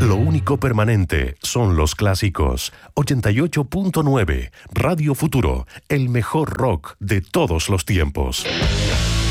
Lo único permanente son los clásicos. 88.9, Radio Futuro, el mejor rock de todos los tiempos.